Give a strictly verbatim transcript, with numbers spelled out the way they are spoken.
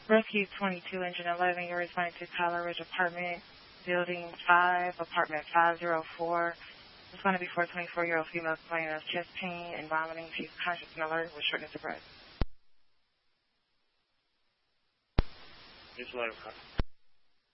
Rescue twenty-two, Engine eleven, you're responding to Tyler Ridge Apartment, Building five, Apartment five oh four. Responding before a twenty-four-year-old female complaining of chest pain and vomiting. She's conscious and alert with shortness of breath. It's eleven.